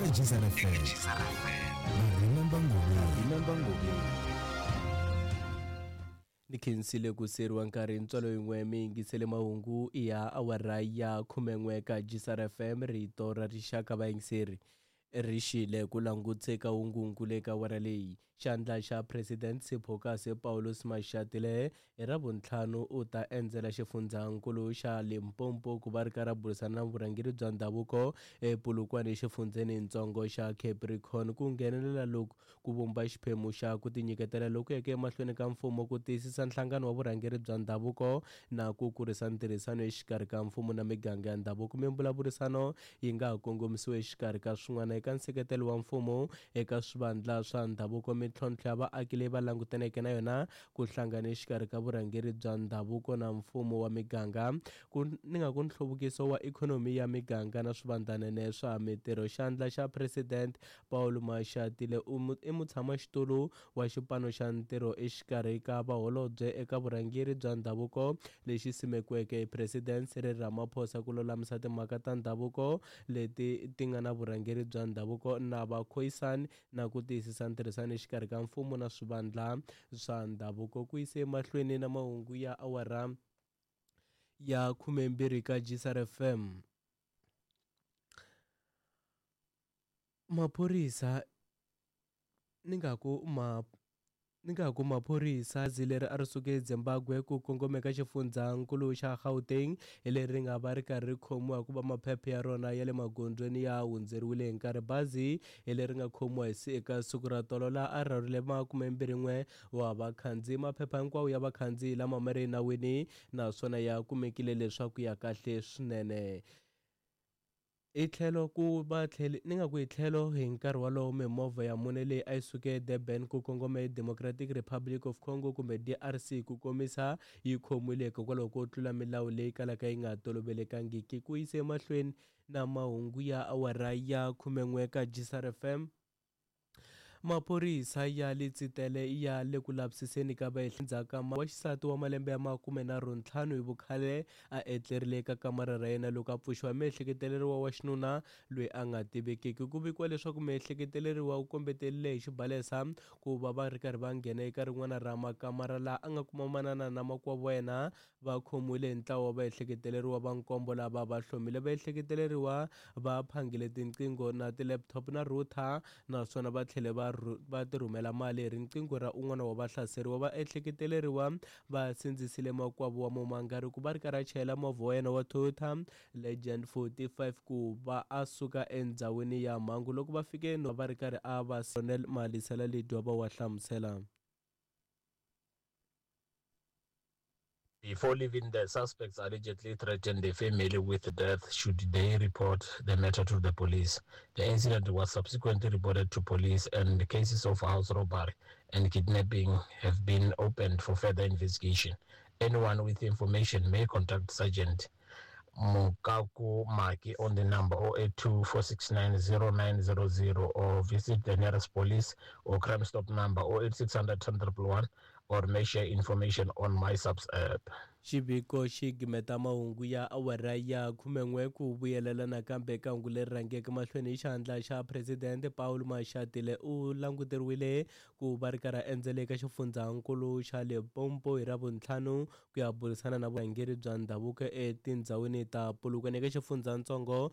eka Jisara FM. Remember Ngobe. Ni khensile ku seriwa nkarhi ntswalo yin'we mi yingisele mahungu ya awara ya 11 ka Jisara FM rito ra rixaka vayingiseri rixile ku langutseka hungungu le ka awara leyi. Xandla xa President Siphokas Paulus Mashatile hi Ravuntlhanu u ta endzela xifundzankulu xa Limpopo ku va ri karhi burisana na vurhangeri bya ndhavuko ePolokwane xifundzeniitsongo xa Capricorn ku nghenelela loku ku vumba xiphemu xa ku tinyiketela loku yeke emahlweni ka mfumo ku tiyisisa nhlangano wa vurhangeri bya ndhavuko na ku kurisa ntirhisano exikarhi ka mfumo na miganga ya ndhavuko. Mimbulavurisano yi nga ha kongomisiwa exikarhi ka swin'wana eka nseketelo wa mfumo eka swivandla swa ndhavuko, mintlhontlho ya vaaki leyi va langutaneke na yona ku hlangana exikarhi ka vurhangeri bya ndhavuko na mfumo wa miganga ni nga ku nhluvukiso wa ikhonomi ya miganga na swivandlanene swa mitirho. Xandla xa President Paul Mashatile i mutshamaxitulu wa xipano xa ntirho exikarhi ka vaholobye eka vurhangeri bya ndhavuko lexi simekiweke hi President Cyril Ramaphosa ku lulamisa timhaka ta ndhavuko leti ti nga na vurhangeri bya ndhavuko na vakhoisani na ku tiyisisa ntirhisano exikarhi ka mfumo na swivandla swa ndhavuko. Ku yise emahlweni na mahungu ya awara ya 12 ka Jisara FM. Maphorisa ni nga ku maphorisa leri a ri suke eZimbabwe ku kongomeka xifundzankulu xa Gauteng hi leri nga va ri karhi ri khomiwa hikuva maphepha ya rona ya le magondzweni ya hundzeriwile hi nkarhi. Bazi hi leri nga khomiwa eka siku ra tolo laha a rhwarile 21 wa vakhandziyi. Maphepha hinkwawo ya vakhandziyi lama ma ri enawini naswona ya kumekile leswaku ya kahle swinene. Hi tlhelo hi nkarhi walowo mimovha ya mune leyi a yi suke Durban ku kongoma eDemocratic Republic of Congo kumbe DRC ku komisa yi khomiwile hikokwalaho ko tlula milawu leyi kalaka yi nga tolovelekangiki. Ku yise emahlweni na mahungu ya awara ya 11 ka Jisara FM. Maphorisa ya Letsitele ya le ku lavisiseni ka vaendlaka wa xisati wa malembe ya 15 hi vukhale a etlerile eka kamara ra yena loko a pfuxiwa miehleketeleriwa wa xinuna loyi a nga tivekiki. Ku vikiwa leswaku miehleketeleriwa u kombetelile hi xibalesa ku va ri karhi va nghena eka rin'wana ra makamara laha a nga kuma manana na makwavo wa yena va khomiwile hi ntlawa wa vaehleketeleriwa va nkombo lava va hlomile. Vaehleketeleriwa va phangile tinqingho na ti-laptop na router naswona va tlhele va ti rhumela mali hi riqingho ra un'wana wa vahlaseriwa. Vaehleketeleriwa va sindzisile makwavo wa mumangari ku va ri karhi a chayela movha wa yena wa Toyota Legend 45 ku va a suka endzhawini ya mhangu. Loko va fike va ri karhi a va Sonel Malisela Lidwa va wa hlamusela. Before leaving, the suspects allegedly threatened the family with death should they report the matter to the police. The incident was subsequently reported to police, and the cases of house robbery and kidnapping have been opened for further investigation. Anyone with information may contact Sergeant Mukaku Maki on the number 082-469-0900 or visit the nearest police or crime stop number 08600-111 or may share information on MySubs app. Xiviko xi gimeta mahungu ya awara ya 11 ku vuyelela nakambe ka hungu leri rhangeke mahlweni hi xandla xa President Paul Mashatile u languteriwile ku va ri karhi a endzela eka xifundzankulu xa Limpopo hi Ravuntlhanu ku ya burisana na vurhangeri bya ndhavuko etindhawini ta Polokwane eka xifundzatsongo